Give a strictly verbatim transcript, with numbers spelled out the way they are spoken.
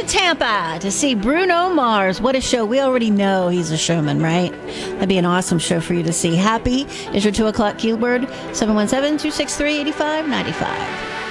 in Tampa to see Bruno Mars. What a show. We already know he's a showman, right? That'd be an awesome show for you to see. Happy is your two o'clock keyword, seven one seven, two six three, eight five nine five.